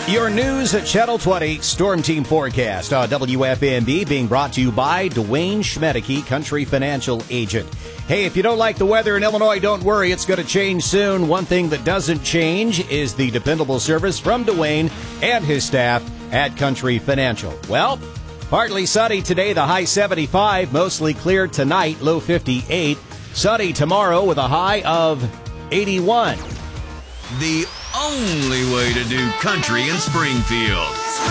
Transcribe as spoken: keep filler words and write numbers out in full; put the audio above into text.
Your news at Channel twenty Storm Team Forecast on W F M B being brought to you by Dwayne Schmedeke, Country Financial Agent. Hey, if you don't like the weather in Illinois, don't worry. It's going to change soon. One thing that doesn't change is the dependable service from Dwayne and his staff at Country Financial. Well, partly sunny today, the high seventy-five, mostly clear tonight, low fifty-eight. Sunny tomorrow with a high of eighty-one. The only way to do country in Springfield.